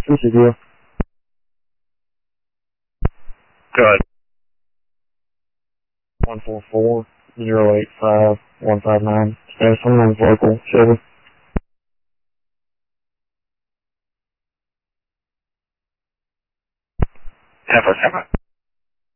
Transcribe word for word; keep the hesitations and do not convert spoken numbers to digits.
This is you. Good. one four four zero eight five one five nine. Status someone's local. Silver. ten four seven.